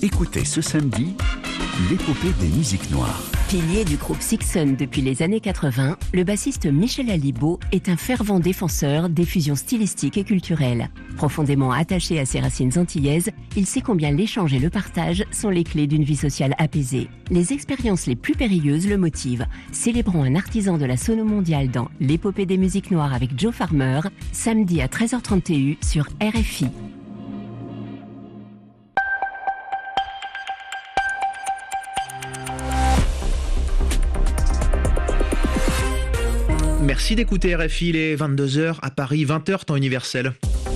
Écoutez ce samedi l'épopée des musiques noires. Pilier du groupe Sixun depuis les années 80, le bassiste Michel Alibaud est un fervent défenseur des fusions stylistiques et culturelles. Profondément attaché à ses racines antillaises, il sait combien l'échange et le partage sont les clés d'une vie sociale apaisée. Les expériences les plus périlleuses le motivent. Célébrons un artisan de la sono mondiale dans l'épopée des musiques noires avec Joe Farmer, samedi à 13h30 TU sur RFI. Merci d'écouter RFI, il est 22h à Paris, 20h temps universel.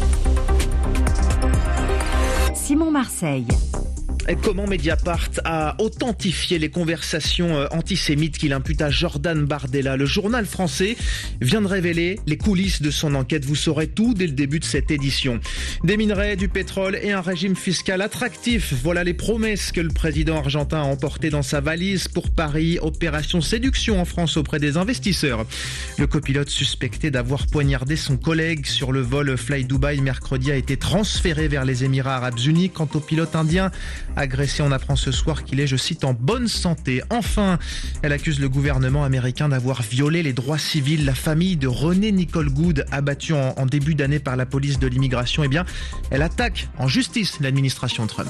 Simon Marseille. Comment Mediapart a authentifié les conversations antisémites qu'il impute à Jordan Bardella? Le journal français vient de révéler les coulisses de son enquête. Vous saurez tout dès le début de cette édition. Des minerais, du pétrole et un régime fiscal attractif. Voilà les promesses que le président argentin a emportées dans sa valise pour Paris. Opération séduction en France auprès des investisseurs. Le copilote suspecté d'avoir poignardé son collègue sur le vol Fly Dubai mercredi a été transféré vers les Émirats Arabes Unis. Quant au pilote indien agressé, on apprend ce soir qu'il est, je cite, en bonne santé. Enfin, elle accuse le gouvernement américain d'avoir violé les droits civils. La famille de René Nicole Goode, abattue en début d'année par la police de l'immigration, elle attaque en justice l'administration Trump.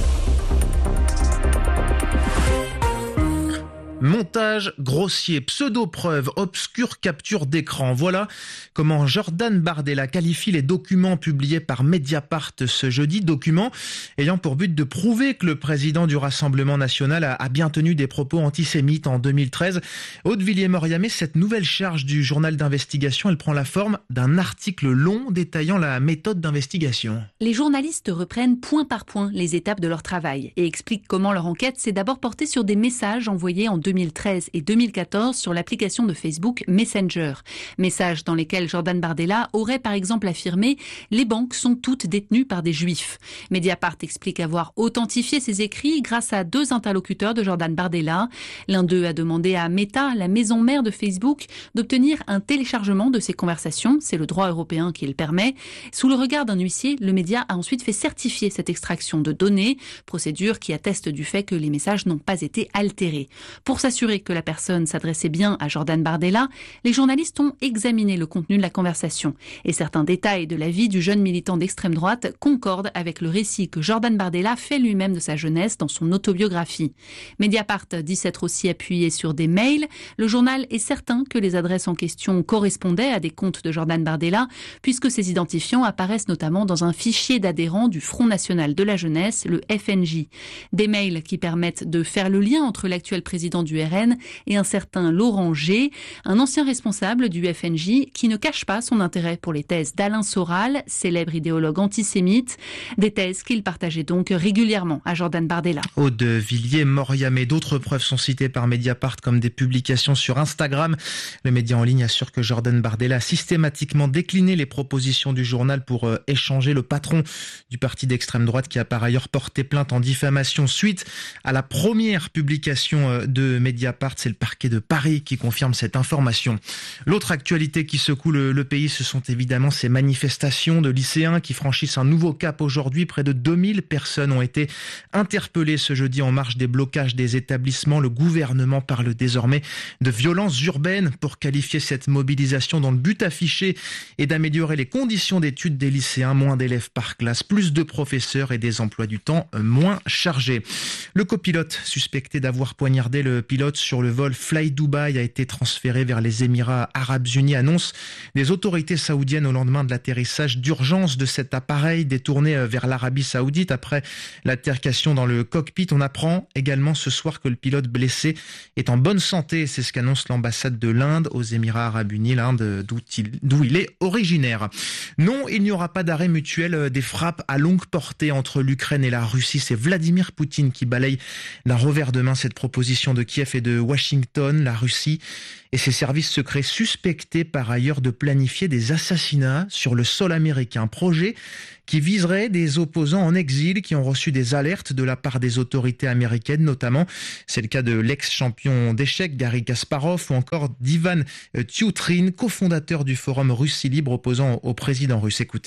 Montage grossier, pseudo-preuve, obscure capture d'écran. Voilà comment Jordan Bardella qualifie les documents publiés par Mediapart ce jeudi. Documents ayant pour but de prouver que le président du Rassemblement national a bien tenu des propos antisémites en 2013. Aude Villiers-Moriamé, cette nouvelle charge du journal d'investigation, elle prend la forme d'un article long détaillant la méthode d'investigation. Les journalistes reprennent point par point les étapes de leur travail et expliquent comment leur enquête s'est d'abord portée sur des messages envoyés en 2013 et 2014 sur l'application de Facebook Messenger. Messages dans lesquels Jordan Bardella aurait par exemple affirmé « Les banques sont toutes détenues par des juifs ». Mediapart explique avoir authentifié ces écrits grâce à 2 interlocuteurs de Jordan Bardella. L'un d'eux a demandé à Meta, la maison mère de Facebook, d'obtenir un téléchargement de ces conversations. C'est le droit européen qui le permet. Sous le regard d'un huissier, le média a ensuite fait certifier cette extraction de données, procédure qui atteste du fait que les messages n'ont pas été altérés. Pour s'assurer que la personne s'adressait bien à Jordan Bardella, les journalistes ont examiné le contenu de la conversation. Et certains détails de la vie du jeune militant d'extrême droite concordent avec le récit que Jordan Bardella fait lui-même de sa jeunesse dans son autobiographie. Mediapart dit s'être aussi appuyé sur des mails. Le journal est certain que les adresses en question correspondaient à des comptes de Jordan Bardella, puisque ces identifiants apparaissent notamment dans un fichier d'adhérents du Front National de la Jeunesse, le FNJ. Des mails qui permettent de faire le lien entre l'actuel président du RN et un certain Laurent G, un ancien responsable du FNJ qui ne cache pas son intérêt pour les thèses d'Alain Soral, célèbre idéologue antisémite, des thèses qu'il partageait donc régulièrement à Jordan Bardella. Aude Villiers-Moriamé, d'autres preuves sont citées par Mediapart comme des publications sur Instagram. Le média en ligne assure que Jordan Bardella a systématiquement décliné les propositions du journal pour échanger. Le patron du parti d'extrême droite qui a par ailleurs porté plainte en diffamation suite à la première publication de Mediapart, c'est le parquet de Paris qui confirme cette information. L'autre actualité qui secoue le pays, ce sont évidemment ces manifestations de lycéens qui franchissent un nouveau cap aujourd'hui. Près de 2000 personnes ont été interpellées ce jeudi en marge des blocages des établissements. Le gouvernement parle désormais de violences urbaines pour qualifier cette mobilisation dont le but affiché est d'améliorer les conditions d'études des lycéens. Moins d'élèves par classe, plus de professeurs et des emplois du temps moins chargés. Le copilote suspecté d'avoir poignardé le pilote sur le vol Fly Dubai a été transféré vers les Émirats Arabes Unis, annonce des autorités saoudiennes au lendemain de l'atterrissage d'urgence de cet appareil détourné vers l'Arabie Saoudite. Après l'altercation dans le cockpit, on apprend également ce soir que le pilote blessé est en bonne santé. C'est ce qu'annonce l'ambassade de l'Inde aux Émirats Arabes Unis, l'Inde d'où il est originaire. Non, il n'y aura pas d'arrêt mutuel des frappes à longue portée entre l'Ukraine et la Russie. C'est Vladimir Poutine qui balaye d'un revers de main cette proposition de Kiev et de Washington. La Russie et ses services secrets suspectés par ailleurs de planifier des assassinats sur le sol américain. Projet qui viserait des opposants en exil qui ont reçu des alertes de la part des autorités américaines notamment. C'est le cas de l'ex-champion d'échecs Garry Kasparov ou encore d'Ivan Tyutrin, cofondateur du forum Russie Libre opposant au président russe. Écoutez.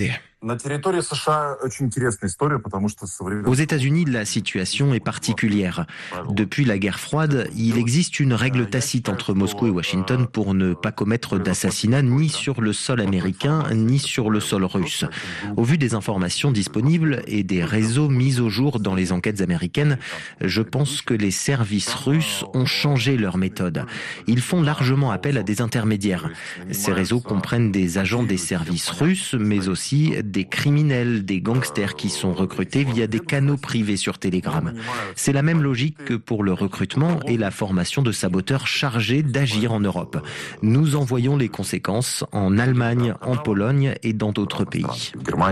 Aux États-Unis, la situation est particulière. Depuis la guerre froide, il existe une règle tacite entre Moscou et Washington pour ne pas commettre d'assassinat ni sur le sol américain ni sur le sol russe. Au vu des informations disponibles et des réseaux mis au jour dans les enquêtes américaines, je pense que les services russes ont changé leur méthode. Ils font largement appel à des intermédiaires. Ces réseaux comprennent des agents des services russes, mais aussi des criminels, des gangsters qui sont recrutés via des canaux privés sur Telegram. C'est la même logique que pour le recrutement et la formation de saboteurs chargés d'agir en Europe. Nous en voyons les conséquences en Allemagne, en Pologne et dans d'autres pays.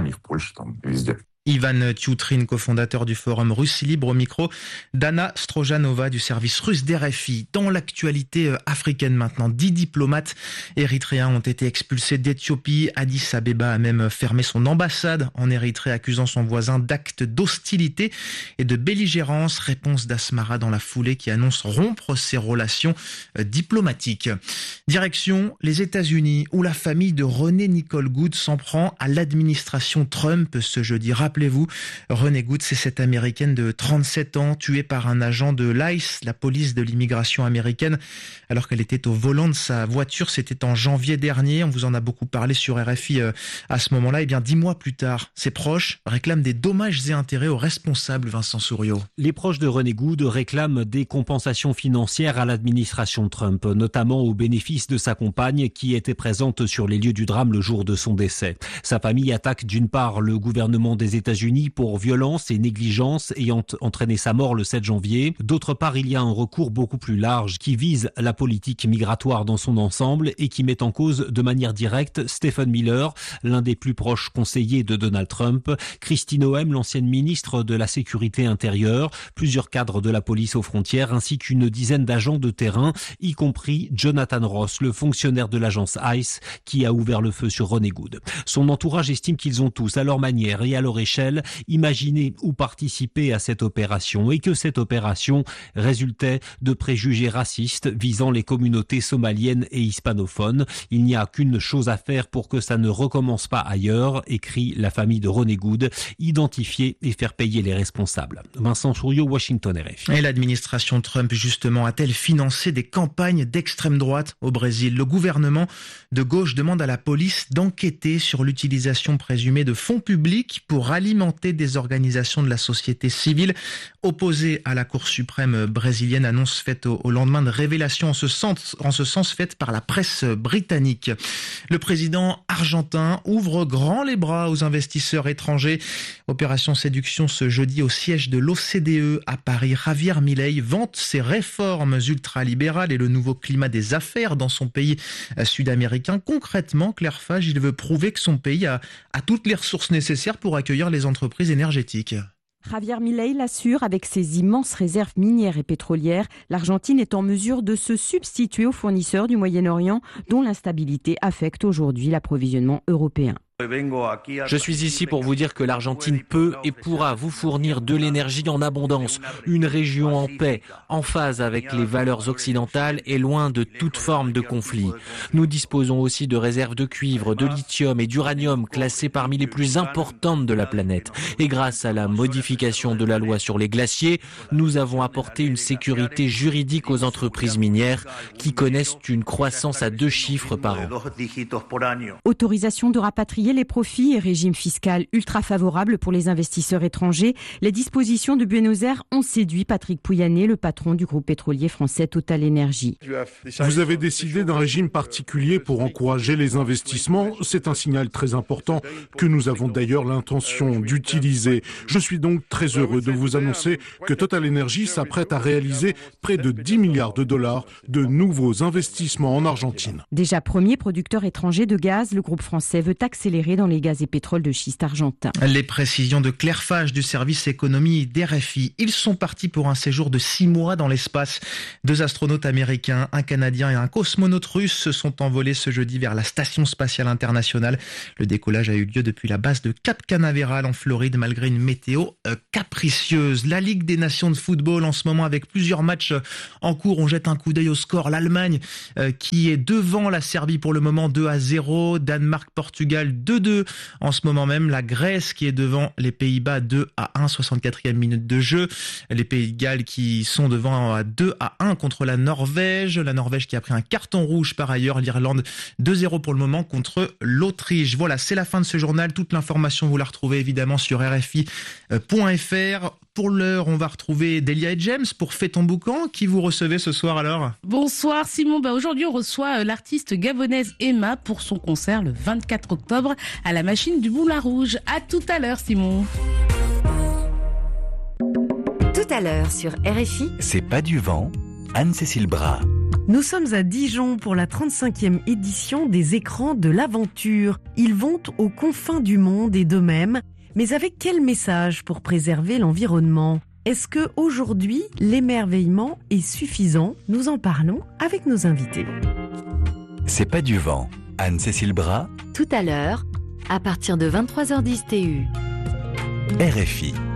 Ivan Tchoutrin, cofondateur du forum Russie Libre, au micro d'Anna Strojanova du service russe d'RFI. Dans l'actualité africaine maintenant, 10 diplomates érythréens ont été expulsés d'Éthiopie. Addis Abeba a même fermé son ambassade en Érythrée, accusant son voisin d'actes d'hostilité et de belligérance. Réponse d'Asmara dans la foulée qui annonce rompre ses relations diplomatiques. Direction les États-Unis où la famille de René Nicole Good s'en prend à l'administration Trump ce jeudi. Rappelez-vous, Renée Good, c'est cette Américaine de 37 ans, tuée par un agent de l'ICE, la police de l'immigration américaine, alors qu'elle était au volant de sa voiture. C'était en janvier dernier. On vous en a beaucoup parlé sur RFI à ce moment-là. Et bien, 10 mois plus tard, ses proches réclament des dommages et intérêts aux responsables, Vincent Souriau. Les proches de Renée Good réclament des compensations financières à l'administration Trump, notamment au bénéfice de sa compagne qui était présente sur les lieux du drame le jour de son décès. Sa famille attaque d'une part le gouvernement des États-Unis pour violence et négligence ayant entraîné sa mort le 7 janvier. D'autre part, il y a un recours beaucoup plus large qui vise la politique migratoire dans son ensemble et qui met en cause de manière directe Stephen Miller, l'un des plus proches conseillers de Donald Trump, Kristi Noem, l'ancienne ministre de la Sécurité intérieure, plusieurs cadres de la police aux frontières ainsi qu'une dizaine d'agents de terrain, y compris Jonathan Ross, le fonctionnaire de l'agence ICE qui a ouvert le feu sur Renée Good. Son entourage estime qu'ils ont tous, à leur manière et à leur échelle, imaginer ou participer à cette opération et que cette opération résultait de préjugés racistes visant les communautés somaliennes et hispanophones. Il n'y a qu'une chose à faire pour que ça ne recommence pas ailleurs, écrit la famille de Renée Good, identifier et faire payer les responsables. Vincent Souriau, Washington, RFI. Et l'administration Trump, justement, a-t-elle financé des campagnes d'extrême droite au Brésil? Le gouvernement de gauche demande à la police d'enquêter sur l'utilisation présumée de fonds publics pour alimenter des organisations de la société civile opposées à la Cour suprême brésilienne, annonce faite au lendemain de révélations en ce sens faites par la presse britannique. Le président argentin ouvre grand les bras aux investisseurs étrangers. Opération séduction ce jeudi au siège de l'OCDE à Paris. Javier Milei vante ses réformes ultralibérales et le nouveau climat des affaires dans son pays sud-américain. Concrètement, Claire Fage, il veut prouver que son pays a toutes les ressources nécessaires pour accueillir les entreprises énergétiques. Javier Milei l'assure, avec ses immenses réserves minières et pétrolières, l'Argentine est en mesure de se substituer aux fournisseurs du Moyen-Orient dont l'instabilité affecte aujourd'hui l'approvisionnement européen. Je suis ici pour vous dire que l'Argentine peut et pourra vous fournir de l'énergie en abondance, une région en paix, en phase avec les valeurs occidentales et loin de toute forme de conflit. Nous disposons aussi de réserves de cuivre, de lithium et d'uranium classées parmi les plus importantes de la planète. Et grâce à la modification de la loi sur les glaciers, nous avons apporté une sécurité juridique aux entreprises minières qui connaissent une croissance à 2 chiffres par an. Autorisation de rapatrier les profits et régime fiscal ultra favorable pour les investisseurs étrangers. Les dispositions de Buenos Aires ont séduit Patrick Pouyanné, le patron du groupe pétrolier français Total Energy. Vous avez décidé d'un régime particulier pour encourager les investissements. C'est un signal très important que nous avons d'ailleurs l'intention d'utiliser. Je suis donc très heureux de vous annoncer que Total Energy s'apprête à réaliser près de 10 milliards de dollars de nouveaux investissements en Argentine. Déjà premier producteur étranger de gaz, le groupe français veut accélérer dans les gaz et pétroles de schiste argentin. Les précisions de Claire Fage du service économie d'RFI. Ils sont partis pour un séjour de 6 mois dans l'espace. 2 astronautes américains, un Canadien et un cosmonaute russe se sont envolés ce jeudi vers la Station spatiale internationale. Le décollage a eu lieu depuis la base de Cap Canaveral en Floride malgré une météo capricieuse. La Ligue des Nations de football en ce moment avec plusieurs matchs en cours. On jette un coup d'œil au score. L'Allemagne qui est devant la Serbie pour le moment 2-0. Danemark-Portugal 2-0. 2-2 en ce moment même. La Grèce qui est devant les Pays-Bas 2-1, 64e minute de jeu. Les Pays de Galles qui sont devant à 2-1 contre la Norvège. La Norvège qui a pris un carton rouge par ailleurs. L'Irlande 2-0 pour le moment contre l'Autriche. Voilà, c'est la fin de ce journal. Toute l'information, vous la retrouvez évidemment sur RFI.fr. Pour l'heure, on va retrouver Delia et James pour Fais ton boucan. Qui vous recevez ce soir alors ? Bonsoir Simon. Aujourd'hui, on reçoit l'artiste gabonaise Emma pour son concert le 24 octobre à la Machine du Moulin Rouge. À tout à l'heure Simon. Tout à l'heure sur RFI. C'est pas du vent, Anne-Cécile Bras. Nous sommes à Dijon pour la 35e édition des écrans de l'aventure. Ils vont aux confins du monde et d'eux-mêmes. Mais avec quel message pour préserver l'environnement ? Est-ce que aujourd'hui l'émerveillement est suffisant ? Nous en parlons avec nos invités. C'est pas du vent, Anne-Cécile Bras. Tout à l'heure, à partir de 23h10 TU. RFI.